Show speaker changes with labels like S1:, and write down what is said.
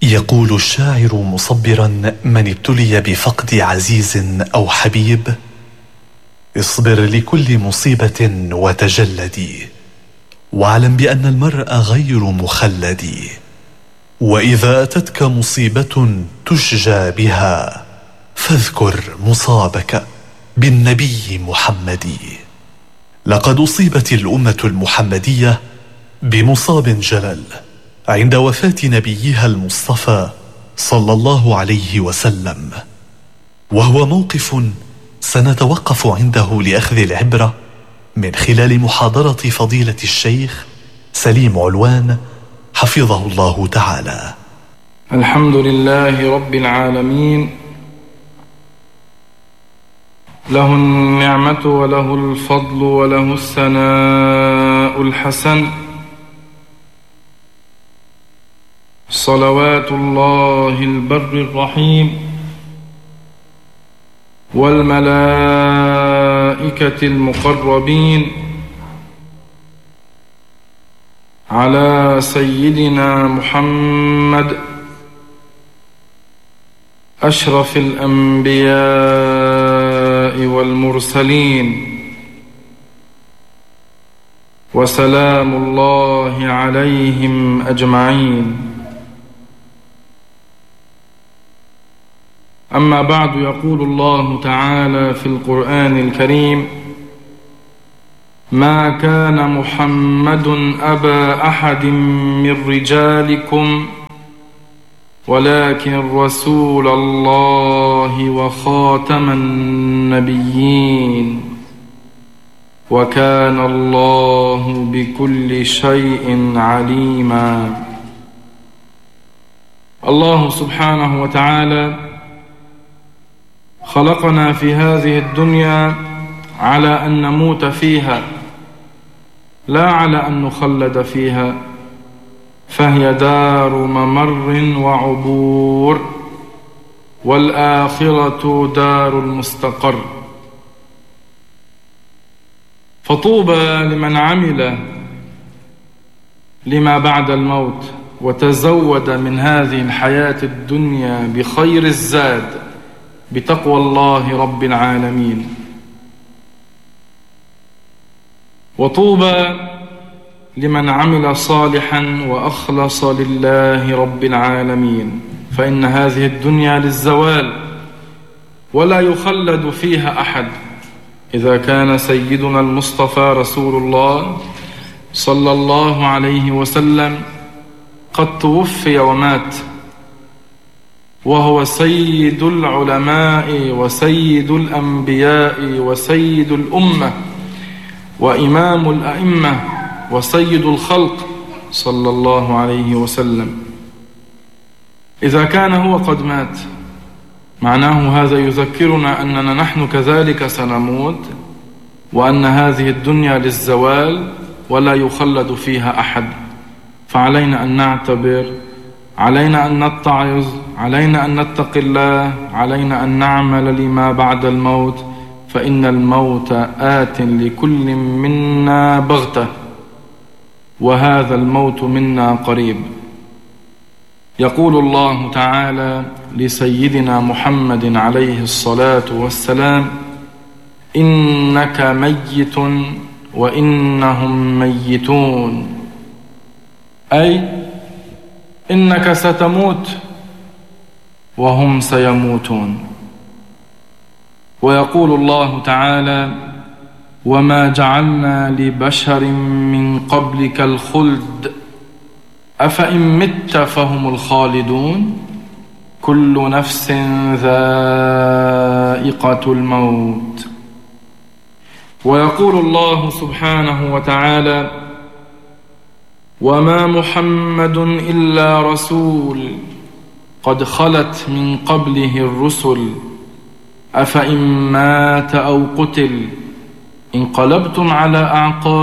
S1: يقول الشاعر مصبرا من ابتلي بفقد عزيز أو حبيب: اصبر لكل مصيبة وتجلدي، واعلم بأن المرء غير مخلد، وإذا أتتك مصيبة تشجى بها فاذكر مصابك بالنبي محمد. لقد أصيبت الأمة المحمدية بمصاب جلل عند وفاة نبيها المصطفى صلى الله عليه وسلم، وهو موقف سنتوقف عنده لأخذ العبرة من خلال محاضرة فضيلة الشيخ سليم علوان حفظه الله تعالى.
S2: الحمد لله رب العالمين، له النعمة وله الفضل وله الثناء الحسن، صلوات الله البر الرحيم والملائكة المقربين على سيدنا محمد أشرف الأنبياء والمرسلين، وسلام الله عليهم أجمعين. أما بعد، يقول الله تعالى في القرآن الكريم: ما كان محمد أبا أحد من رجالكم ولكن رسول الله وخاتم النبيين وكان الله بكل شيء عليما. الله سبحانه وتعالى خلقنا في هذه الدنيا على أن نموت فيها، لا على أن نخلد فيها، فهي دار ممر وعبور، والآخرة دار المستقر. فطوبى لمن عمل لما بعد الموت وتزود من هذه الحياة الدنيا بخير الزاد بتقوى الله رب العالمين. وطوبى لمن عمل صالحا وأخلص لله رب العالمين، فإن هذه الدنيا للزوال ولا يخلد فيها أحد. إذا كان سيدنا المصطفى رسول الله صلى الله عليه وسلم قد توفي ومات، وهو سيد العلماء وسيد الأنبياء وسيد الأمة وإمام الأئمة وسيد الخلق صلى الله عليه وسلم، إذا كان هو قد مات، معناه هذا يذكرنا أننا نحن كذلك سنموت، وأن هذه الدنيا للزوال ولا يخلد فيها أحد. فعلينا أن نعتبر، علينا أن نتعظ، علينا أن نتقي الله، علينا أن نعمل لما بعد الموت، فإن الموت آت لكل منا بغتة، وهذا الموت منا قريب. يقول الله تعالى لسيدنا محمد عليه الصلاة والسلام: إنك ميت وإنهم ميتون، أي إنك ستموت وهم سيموتون. ويقول الله تعالى: وما جعلنا لبشر من قبلك الخلد أفإن مت فهم الخالدون كل نفس ذائقة الموت. ويقول الله سبحانه وتعالى: وما محمد إلا رسول قد خلت من قبله الرسل أفإن مات أو قتل انقلبتم على أعقابكم